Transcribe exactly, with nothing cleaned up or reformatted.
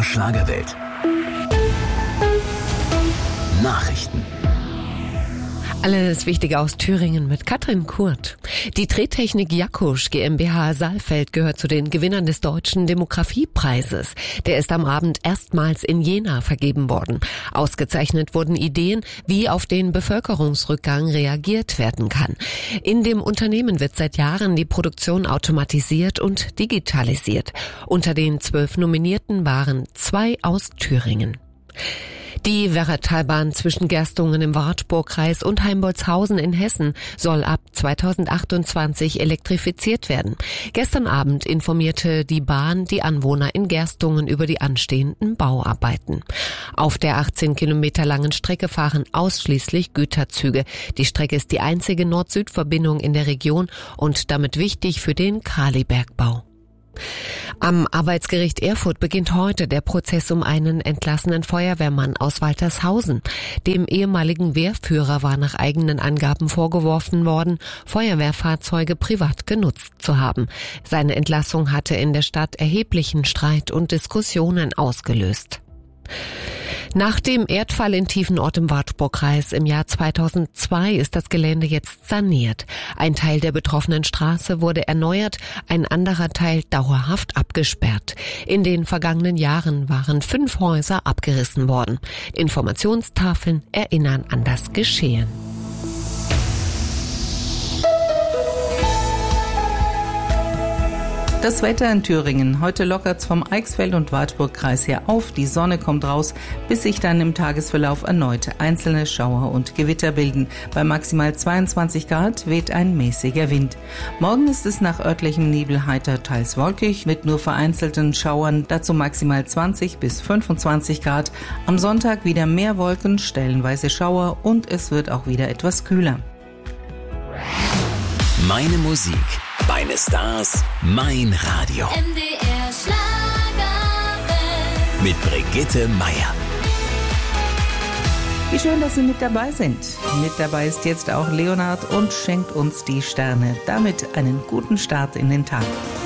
Schlagerwelt. Nachrichten. Alles Wichtige aus Thüringen mit Katrin Kurt. Die Drehtechnik Jakusch GmbH Saalfeld gehört zu den Gewinnern des Deutschen Demografiepreises. Der ist am Abend erstmals in Jena vergeben worden. Ausgezeichnet wurden Ideen, wie auf den Bevölkerungsrückgang reagiert werden kann. In dem Unternehmen wird seit Jahren die Produktion automatisiert und digitalisiert. Unter den zwölf Nominierten waren zwei aus Thüringen. Die Werratalbahn zwischen Gerstungen im Wartburgkreis und Heimbolzhausen in Hessen soll ab zweitausendachtundzwanzig elektrifiziert werden. Gestern Abend informierte die Bahn die Anwohner in Gerstungen über die anstehenden Bauarbeiten. Auf der achtzehn Kilometer langen Strecke fahren ausschließlich Güterzüge. Die Strecke ist die einzige Nord-Süd-Verbindung in der Region und damit wichtig für den Kalibergbau. Am Arbeitsgericht Erfurt beginnt heute der Prozess um einen entlassenen Feuerwehrmann aus Waltershausen. Dem ehemaligen Wehrführer war nach eigenen Angaben vorgeworfen worden, Feuerwehrfahrzeuge privat genutzt zu haben. Seine Entlassung hatte in der Stadt erheblichen Streit und Diskussionen ausgelöst. Nach dem Erdfall in Tiefenort im Wartburgkreis im Jahr zweitausendzwei ist das Gelände jetzt saniert. Ein Teil der betroffenen Straße wurde erneuert, ein anderer Teil dauerhaft abgesperrt. In den vergangenen Jahren waren fünf Häuser abgerissen worden. Informationstafeln erinnern an das Geschehen. Das Wetter in Thüringen. Heute lockert's vom Eichsfeld- und Wartburgkreis her auf. Die Sonne kommt raus, bis sich dann im Tagesverlauf erneut einzelne Schauer und Gewitter bilden. Bei maximal zweiundzwanzig Grad weht ein mäßiger Wind. Morgen ist es nach örtlichem Nebel heiter, teils wolkig, mit nur vereinzelten Schauern, dazu maximal zwanzig bis fünfundzwanzig Grad. Am Sonntag wieder mehr Wolken, stellenweise Schauer und es wird auch wieder etwas kühler. Meine Musik, meine Stars, mein Radio. M D R Schlagerwelt. Mit Brigitte Meier. Wie schön, dass Sie mit dabei sind. Mit dabei ist jetzt auch Leonard und schenkt uns die Sterne. Damit einen guten Start in den Tag.